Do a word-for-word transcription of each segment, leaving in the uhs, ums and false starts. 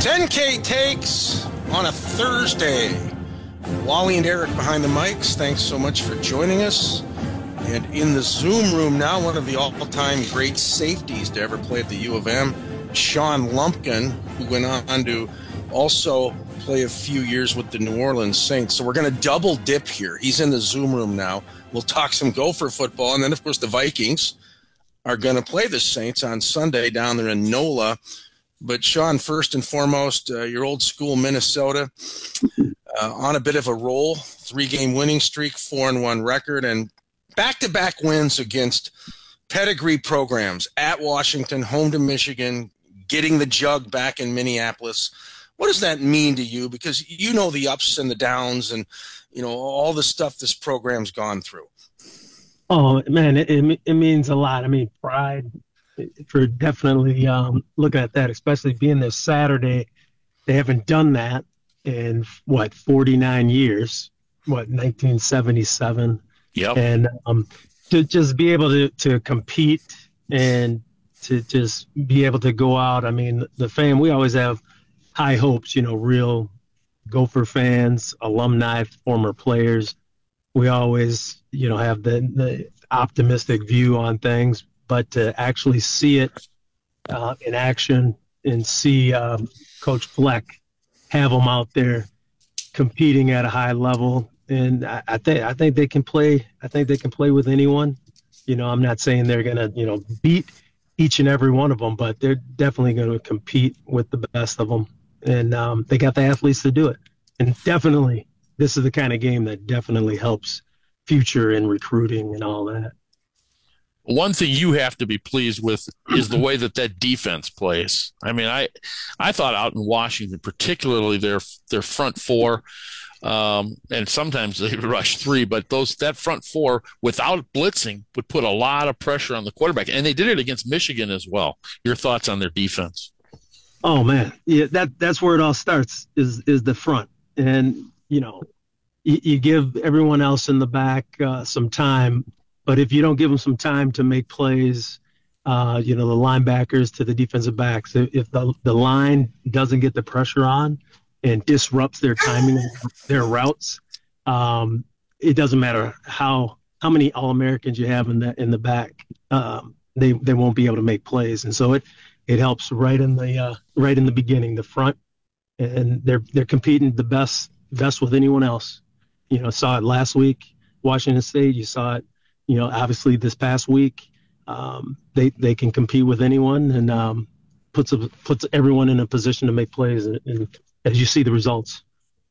ten K takes on a Thursday. Wally and Eric behind the mics. Thanks so much for joining us. And in the Zoom room now, one of the all-time great safeties to ever play at the U of M, Shawn Lumpkin, who went on to also play a few years with the New Orleans Saints. So we're going to double dip here. He's in the Zoom room now. We'll talk some Gopher football. And then, of course, the Vikings are going to play the Saints on Sunday down there in NOLA. But, Shawn, first and foremost, uh, your old school Minnesota uh, on a bit of a roll, three-game winning streak, four and one record, and back-to-back wins against pedigree programs at Washington, home to Michigan, getting the jug back in Minneapolis. What does that mean to you? Because you know the ups and the downs and, you know, all the stuff this program's gone through. Oh, man, it, it, it means a lot. I mean, pride for definitely um, looking at that, especially being there Saturday. They haven't done that in, what, forty-nine years, what, nineteen seventy-seven. Yep. And um, to just be able to, to compete and to just be able to go out. I mean, the fan, we always have high hopes, you know, real Gopher fans, alumni, former players. We always, you know, have the, the optimistic view on things, but to actually see it uh, in action and see um, Coach Fleck have them out there competing at a high level. And I, I think I think they can play. I think they can play with anyone. You know, I'm not saying they're gonna, you know, beat each and every one of them, but they're definitely going to compete with the best of them. And um, they got the athletes to do it. And definitely, this is the kind of game that definitely helps future in recruiting and all that. One thing you have to be pleased with is the way that that defense plays. I mean, I I thought out in Washington, particularly their their front four, um, and sometimes they rush three, but those that front four without blitzing would put a lot of pressure on the quarterback, and they did it against Michigan as well. Your thoughts on their defense? Oh man, yeah, that that's where it all starts is is the front, and you know, you, you give everyone else in the back uh, some time. But if you don't give them some time to make plays, uh, you know, the linebackers to the defensive backs, if the, the line doesn't get the pressure on and disrupts their timing, their routes, um, it doesn't matter how how many All-Americans you have in the in the back, um, they they won't be able to make plays. And so it it helps right in the uh, right in the beginning, the front, and they're they're competing the best best with anyone else. You know, saw it last week, Washington State. You saw it. You know, obviously this past week, um, they they can compete with anyone and um, puts a, puts everyone in a position to make plays. And, and as you see the results.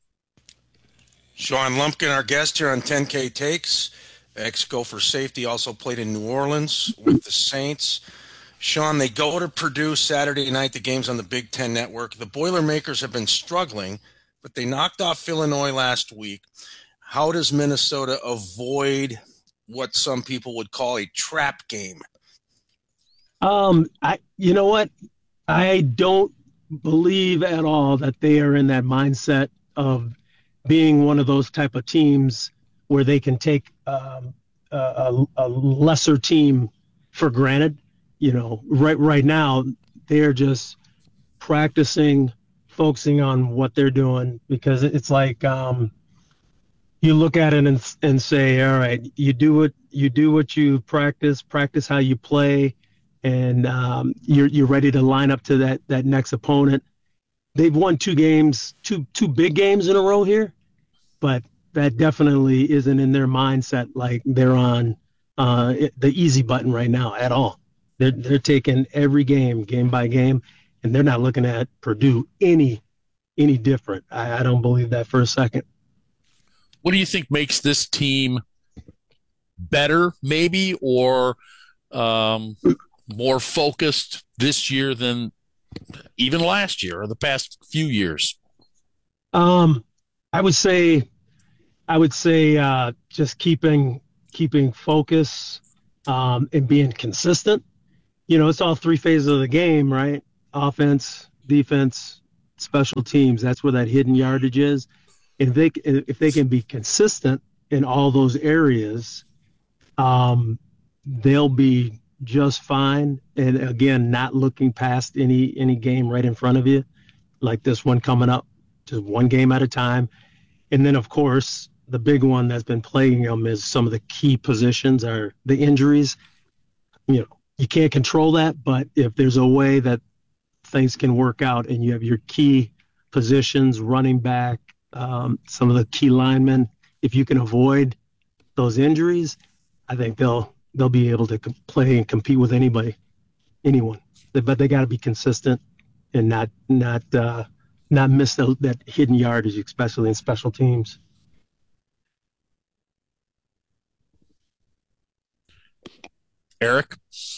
Shawn Lumpkin, our guest here on ten K Takes, ex-Gopher safety, also played in New Orleans with the Saints. Shawn, they go to Purdue Saturday night. The game's on the Big Ten Network. The Boilermakers have been struggling, but they knocked off Illinois last week. How does Minnesota avoid what some people would call a trap game? Um, I, you know what? I don't believe at all that they are in that mindset of being one of those type of teams where they can take um, a, a lesser team for granted. You know, right right now they're just practicing, focusing on what they're doing, because it's like um, you look at it and and say, all right, you do what you do what you practice, practice how you play, and um, you're you're ready to line up to that that next opponent. They've won two games, two two big games in a row here, but that definitely isn't in their mindset. Like they're on uh, the easy button right now at all. They're they're taking every game, game by game, and they're not looking at Purdue any any different. I, I don't believe that for a second. What do you think makes this team better, maybe, or um, more focused this year than even last year or the past few years? Um, I would say, I would say, uh, just keeping keeping focus um, and being consistent. You know, it's all three phases of the game, right? Offense, defense, special teams. That's where that hidden yardage is. And if they if they can be consistent in all those areas, um, they'll be just fine. And again, not looking past any any game right in front of you. like this one coming up, to one game at a time. And then, of course, the big one that's been plaguing them is some of the key positions are the injuries. You know, you can't control that, but if there's a way that things can work out and you have your key positions, running back, um, some of the key linemen, if you can avoid those injuries, I think they'll they'll be able to play and compete with anybody, anyone. But they got to be consistent and not not uh, not miss the, that hidden yardage, especially in special teams. Eric?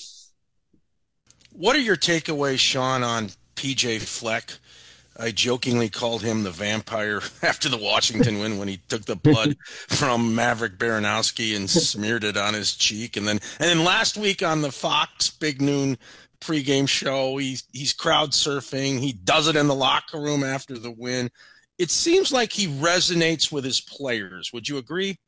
What are your takeaways, Sean, on P J Fleck? I jokingly called him the vampire after the Washington win when he took the blood from Maverick Baranowski and smeared it on his cheek. And then and then last week on the Fox Big Noon pregame show, he's, he's crowd surfing. He does it in the locker room after the win. It seems like he resonates with his players. Would you agree?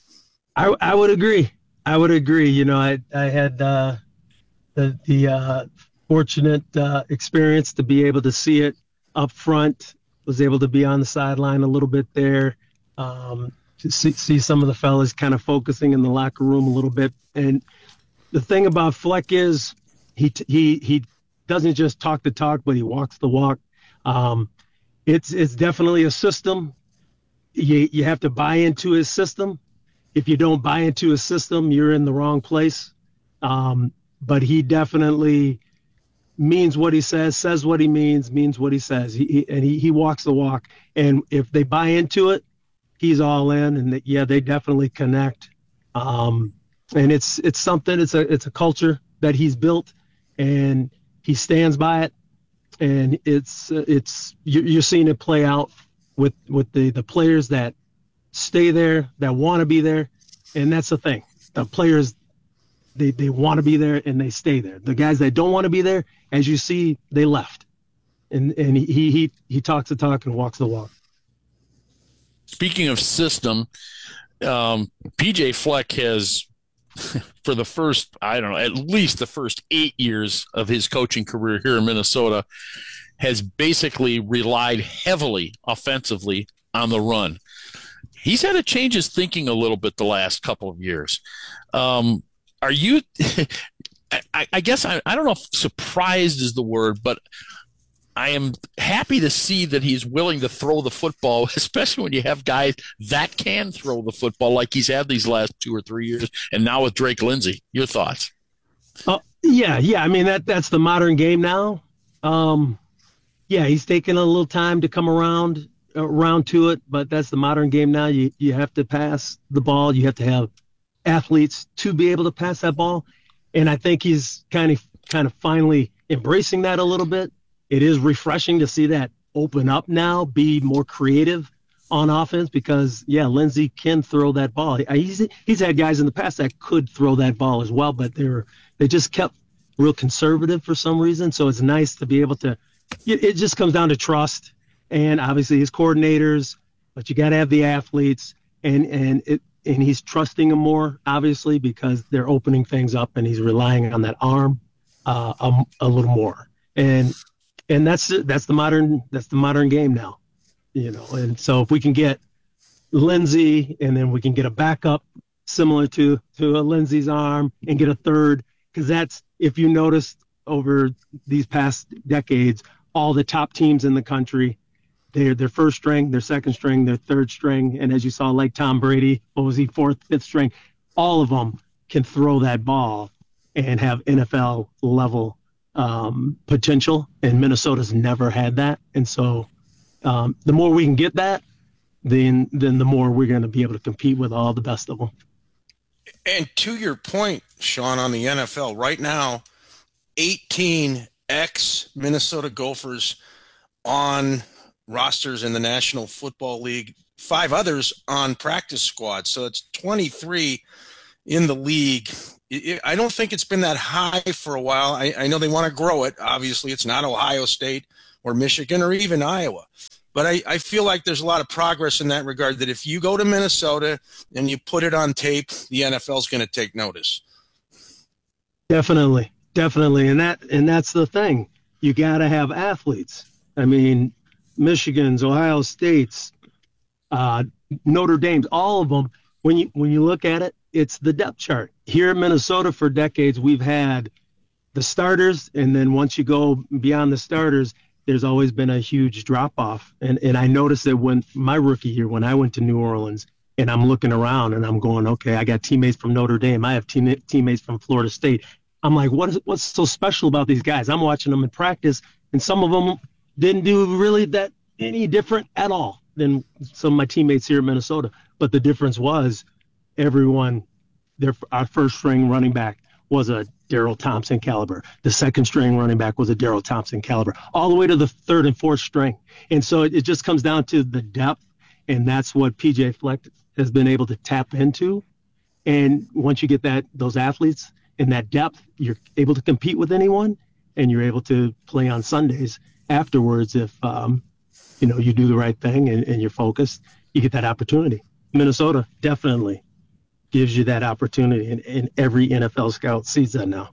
I, I would agree. I would agree. You know, I, I had uh, the, the uh, fortunate uh, experience to be able to see it up front, was able to be on the sideline a little bit there, um, to see, see some of the fellas kind of focusing in the locker room a little bit. And the thing about Fleck is he he he doesn't just talk the talk, but he walks the walk. Um, it's it's definitely a system. You you have to buy into his system. If you don't buy into his system, you're in the wrong place. Um, but he definitely means what he says, says what he means, means what he says. He, he and he, he walks the walk. And if they buy into it, he's all in. And they, yeah, they definitely connect. Um, and it's it's something. It's a it's a culture that he's built, and he stands by it. And it's it's you're seeing it play out with with the the players that stay there, that want to be there, and that's the thing. The players, they they want to be there and they stay there. The guys that don't want to be there, as you see, they left. And and he he he talks the talk and walks the walk. Speaking of system, um, P J Fleck has, for the first, I don't know, at least the first eight years of his coaching career here in Minnesota, has basically relied heavily offensively on the run. He's had to change his thinking a little bit the last couple of years. Um, are you – I, I guess I, I don't know if surprised is the word, but I am happy to see that he's willing to throw the football, especially when you have guys that can throw the football like he's had these last two or three years, and now with Drake Lindsay. Your thoughts? Oh, yeah, yeah. I mean, that that's the modern game now. Um, yeah, he's taking a little time to come around – around to it, but that's the modern game now. You you have to pass the ball. You have to have athletes to be able to pass that ball, and I think he's kind of kind of finally embracing that a little bit. It is refreshing to see that open up now, be more creative on offense, because yeah, Lindsay can throw that ball. He's he's had guys in the past that could throw that ball as well, but they were they just kept real conservative for some reason. So it's nice to be able to. It, it just comes down to trust. And obviously his coordinators, but you got to have the athletes, and and it and he's trusting them more, obviously, because they're opening things up, and he's relying on that arm uh, a, a little more. And and that's that's the modern that's the modern game now, you know. And so if we can get Lindsay, and then we can get a backup similar to to a Lindsay's arm, and get a third, because that's, if you noticed over these past decades, all the top teams in the country. They're their first string, their second string, their third string, and as you saw, like Tom Brady, what was he, fourth, fifth string, all of them can throw that ball and have N F L level um, potential, and Minnesota's never had that. And so um, the more we can get that, then then the more we're going to be able to compete with all the best of them. And to your point, Sean, on the N F L, right now, eighteen ex-Minnesota Gophers on rosters in the National Football League, five others on practice squads. So it's twenty-three in the league. It, I don't think it's been that high for a while. I, I know they want to grow it. Obviously, it's not Ohio State or Michigan or even Iowa. But I, I feel like there's a lot of progress in that regard, that if you go to Minnesota and you put it on tape, the N F L is going to take notice. Definitely. Definitely. And that and that's the thing. You got to have athletes. I mean, Michigans, Ohio States, uh, Notre Dame's, all of them. When you when you look at it, it's the depth chart. Here in Minnesota for decades, we've had the starters, and then once you go beyond the starters, there's always been a huge drop-off. And and I noticed that when my rookie year, when I went to New Orleans, and I'm looking around and I'm going, okay, I got teammates from Notre Dame. I have team, teammates from Florida State. I'm like, what is what's so special about these guys? I'm watching them in practice, and some of them didn't do really that any different at all than some of my teammates here in Minnesota. But the difference was everyone, their our first string running back was a Darrell Thompson caliber. The second string running back was a Darrell Thompson caliber, all the way to the third and fourth string. And so it, it just comes down to the depth, and that's what P J Fleck has been able to tap into. And once you get that those athletes in that depth, you're able to compete with anyone, and you're able to play on Sundays afterwards if um, you know you do the right thing and, and you're focused. You get that opportunity. Minnesota definitely gives you that opportunity, and, and every N F L scout sees that now.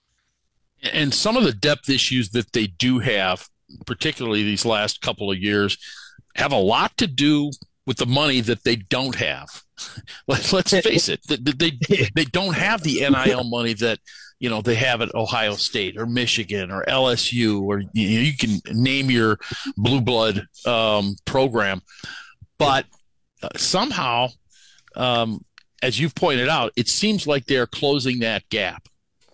And some of the depth issues that they do have, particularly these last couple of years, have a lot to do with the money that they don't have. Let's face it, they they don't have the N I L money that you know they have at Ohio State or Michigan or L S U, or you, know, you can name your blue blood um, program, but uh, somehow, um, as you've pointed out, it seems like they're closing that gap.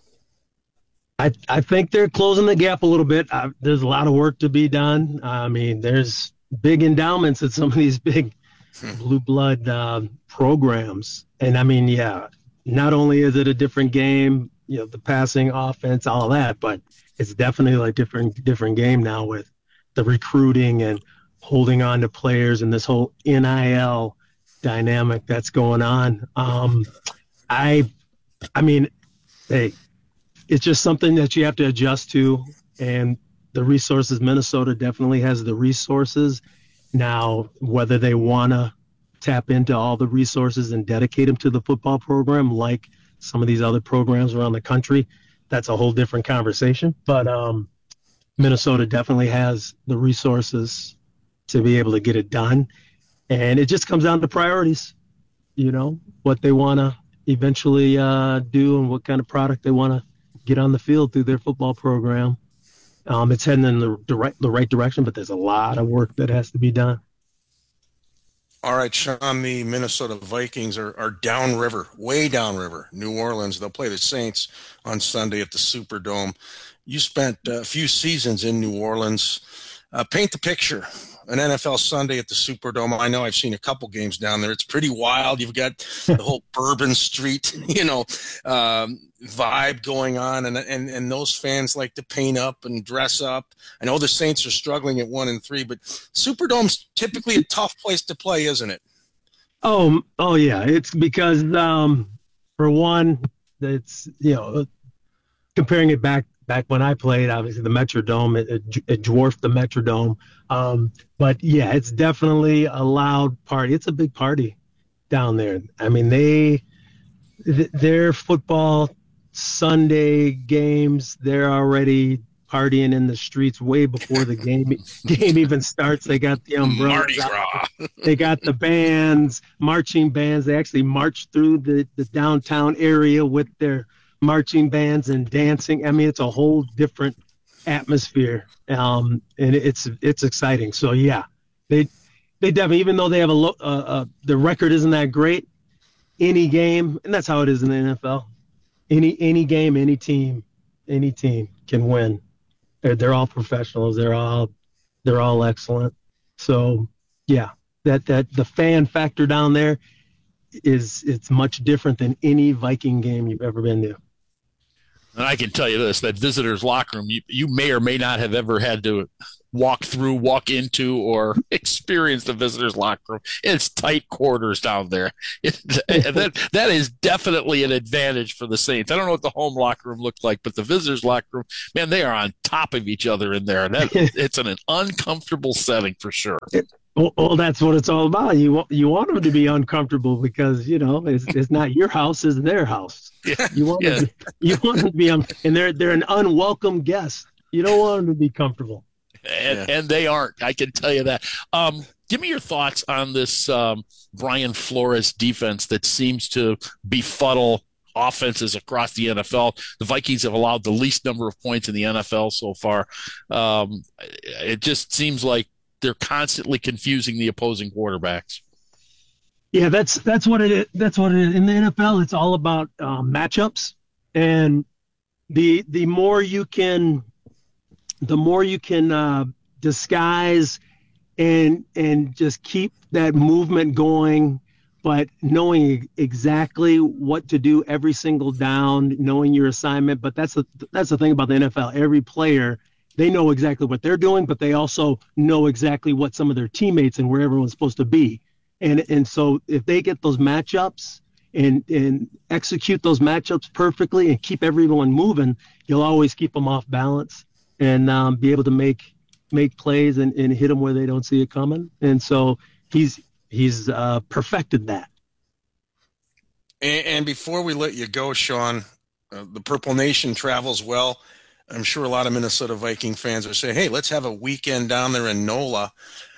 I I think they're closing the gap a little bit. Uh, there's a lot of work to be done. I mean, there's big endowments at some of these big blue blood uh, programs. And I mean, yeah, not only is it a different game, you know, the passing offense, all of that, but it's definitely like different, different game now with the recruiting and holding on to players and this whole N I L dynamic that's going on. Um, I, I mean, hey, it's just something that you have to adjust to, and the resources, Minnesota definitely has the resources. Now, whether they want to tap into all the resources and dedicate them to the football program like some of these other programs around the country, that's a whole different conversation. But um, Minnesota definitely has the resources to be able to get it done. And it just comes down to priorities, you know, what they want to eventually uh, do and what kind of product they want to get on the field through their football program. Um, it's heading in the, direct, the right direction, but there's a lot of work that has to be done. All right, Sean, the Minnesota Vikings are, are downriver, way downriver, New Orleans. They'll play the Saints on Sunday at the Superdome. You spent a few seasons in New Orleans. Uh, paint the picture. An N F L Sunday at the Superdome. I know I've seen a couple games down there. It's pretty wild. You've got the whole Bourbon Street, you know, um, vibe going on, and and and those fans like to paint up and dress up. I know the Saints are struggling at one and three, but Superdome's typically a tough place to play, isn't it? Oh, oh yeah. It's because um, for one, it's you know, comparing it back. Back when I played, obviously the Metrodome, it, it, it dwarfed the Metrodome. Um, but yeah, it's definitely a loud party. It's a big party down there. I mean, they, th- their football Sunday games, they're already partying in the streets way before the game game even starts. They got the umbrellas, Mardi Gras. They got the bands, marching bands. They actually march through the, the downtown area with their marching bands and dancing. I mean, it's a whole different atmosphere, um, and it's it's exciting. So yeah, they they definitely, even though they have a low, uh, uh, the record isn't that great, any game, and that's how it is in the N F L. Any any game, any team, any team can win. They're they're all professionals. They're all they're all excellent. So yeah, that that the fan factor down there is it's much different than any Viking game you've ever been to. And I can tell you this, that visitors' locker room, you, you may or may not have ever had to walk through, walk into, or experience the visitors' locker room. It's tight quarters down there. It, that, that is definitely an advantage for the Saints. I don't know what the home locker room looked like, but the visitors' locker room, man, they are on top of each other in there. That, it's an, an uncomfortable setting for sure. Well, well, that's what it's all about. You want you want them to be uncomfortable because you know it's it's not your house, it's their house. Yeah, you want yeah. them to, you want them to be um, and they're they're an unwelcome guest. You don't want them to be comfortable. and, Yeah. and they aren't. I can tell you that. Um, give me your thoughts on this um, Brian Flores defense that seems to befuddle offenses across the N F L. The Vikings have allowed the least number of points in the N F L so far. Um, it just seems like they're constantly confusing the opposing quarterbacks. Yeah, that's that's what it is. That's what it is. In the N F L, it's all about um, matchups, and the the more you can, the more you can uh, disguise and and just keep that movement going, but knowing exactly what to do every single down, knowing your assignment. But that's the that's the thing about the N F L. Every player, they know exactly what they're doing, but they also know exactly what some of their teammates and where everyone's supposed to be. And and so if they get those matchups and and execute those matchups perfectly and keep everyone moving, you'll always keep them off balance and um, be able to make make plays and, and hit them where they don't see it coming. And so he's he's uh, perfected that. And, and before we let you go, Sean, uh, the Purple Nation travels well. I'm sure a lot of Minnesota Viking fans are saying, hey, let's have a weekend down there in NOLA.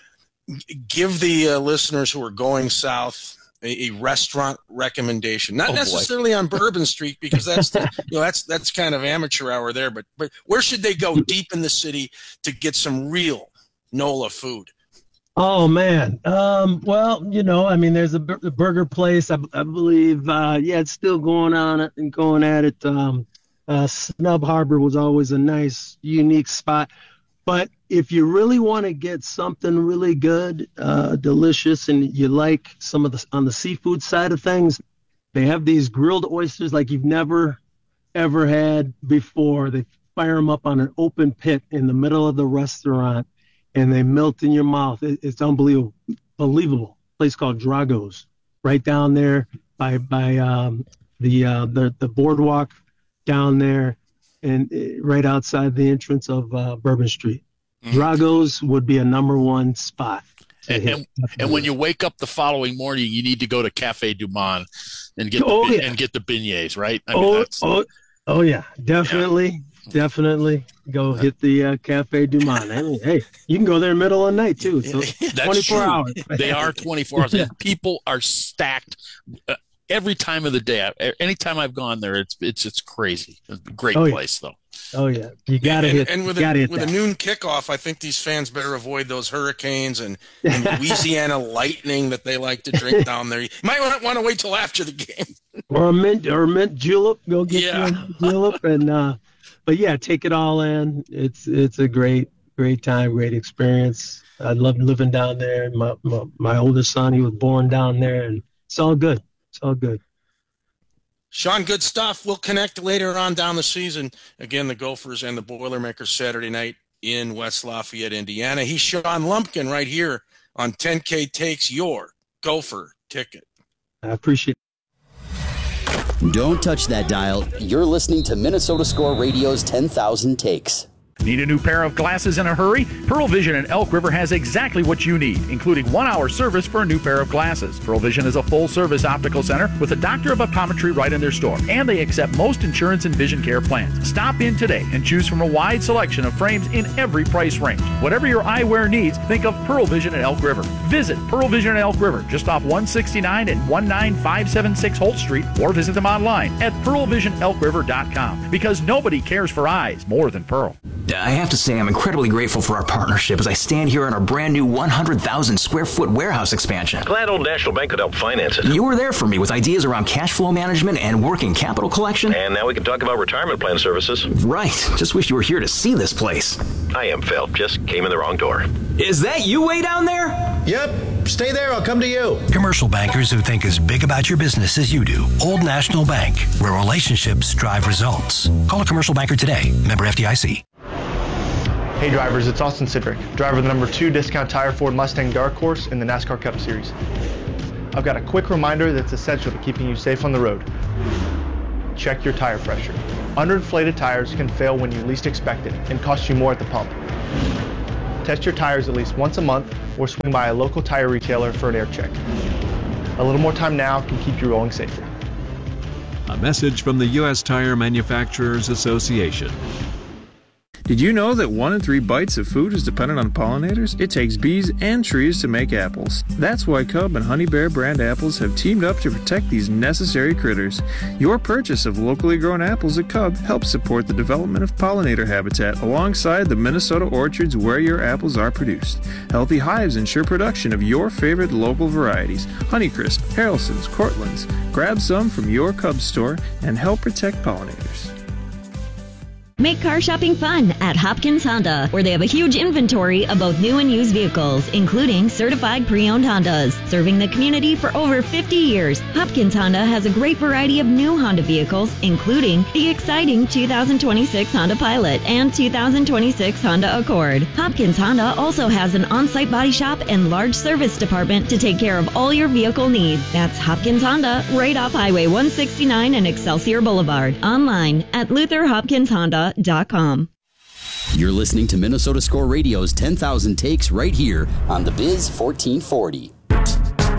Give the uh, listeners who are going south a, a restaurant recommendation, not oh, necessarily on Bourbon Street, because that's the, you know that's that's kind of amateur hour there. But but where should they go deep in the city to get some real NOLA food? Oh man, um, well you know I mean there's a, bur- a burger place I, I believe uh, yeah it's still going on and going at it. Um, uh, Snub Harbor was always a nice unique spot. But if you really want to get something really good, uh, delicious, and you like some of the on the seafood side of things, they have these grilled oysters like you've never, ever had before. They fire them up on an open pit in the middle of the restaurant, and they melt in your mouth. It, it's unbelievable. Believable. A place called Drago's, right down there by by um, the, uh, the the boardwalk down there. And right outside the entrance of uh, Bourbon Street. Mm. Drago's would be a number one spot. And, and, and when you wake up the following morning, you need to go to Cafe Du Monde and get oh, the, yeah. and get the beignets, right? I mean, oh, that's, oh, oh, yeah, definitely, yeah. definitely go hit the uh, Cafe Du Monde. I mean, hey, you can go there middle of the night too. So that's twenty-four true. hours. They are twenty-four hours. Yeah. And people are stacked. Uh, Every time of the day, anytime I've gone there, it's it's it's crazy. It's a great oh, place, yeah. though. Oh yeah, you gotta and, hit. And with, gotta a, hit with that. a noon kickoff, I think these fans better avoid those hurricanes and, and Louisiana lightning that they like to drink down there. You might want, want to wait till after the game. Or a mint or a mint julep. Go get Yeah. you a julep and. Uh, but yeah, take it all in. It's it's a great great time, great experience. I love living down there. My, my my oldest son, he was born down there, and it's all good. It's all good. Sean, good stuff. We'll connect later on down the season. Again, the Gophers and the Boilermakers Saturday night in West Lafayette, Indiana. He's Sean Lumpkin right here on ten K Takes Your Gopher Ticket. I appreciate it. Don't touch that dial. You're listening to Minnesota Score Radio's ten thousand Takes. Need a new pair of glasses in a hurry? Pearl Vision in Elk River has exactly what you need, including one-hour service for a new pair of glasses. Pearl Vision is a full-service optical center with a doctor of optometry right in their store, and they accept most insurance and vision care plans. Stop in today and choose from a wide selection of frames in every price range. Whatever your eyewear needs, think of Pearl Vision in Elk River. Visit Pearl Vision in Elk River, just off one sixty-nine and one nine five seven six Holt Street, or visit them online at pearl vision elk river dot com, because nobody cares for eyes more than Pearl. I have to say I'm incredibly grateful for our partnership as I stand here in our brand new one hundred thousand square foot warehouse expansion. Glad Old National Bank could help finance it. You were there for me with ideas around cash flow management and working capital collection. And now we can talk about retirement plan services. Right. Just wish you were here to see this place. I am Phil. Just came in the wrong door. Is that you way down there? Yep. Stay there. I'll come to you. Commercial bankers who think as big about your business as you do. Old National Bank, where relationships drive results. Call a commercial banker today. Member F D I C. Hey drivers, it's Austin Sidrick, driver of the number two Discount Tire Ford Mustang Dark Horse in the NASCAR Cup Series. I've got a quick reminder that's essential to keeping you safe on the road. Check your tire pressure. Underinflated tires can fail when you least expect it and cost you more at the pump. Test your tires at least once a month or swing by a local tire retailer for an air check. A little more time now can keep you rolling safely. A message from the U S Tire Manufacturers Association. Did you know that one in three bites of food is dependent on pollinators? It takes bees and trees to make apples. That's why Cub and Honey Bear brand apples have teamed up to protect these necessary critters. Your purchase of locally grown apples at Cub helps support the development of pollinator habitat alongside the Minnesota orchards where your apples are produced. Healthy hives ensure production of your favorite local varieties. Honeycrisp, Harrelson's, Cortland's. Grab some from your Cub store and help protect pollinators. Make car shopping fun at Hopkins Honda, where they have a huge inventory of both new and used vehicles, including certified pre-owned Hondas. Serving the community for over fifty years, Hopkins Honda has a great variety of new Honda vehicles, including the exciting two thousand twenty-six Honda Pilot and two thousand twenty-six Honda Accord. Hopkins Honda also has an on-site body shop and large service department to take care of all your vehicle needs. That's Hopkins Honda, right off Highway one sixty-nine and Excelsior Boulevard. Online at Luther Hopkins Honda dot com. You're listening to Minnesota Score Radio's ten thousand Takes right here on the Biz fourteen forty.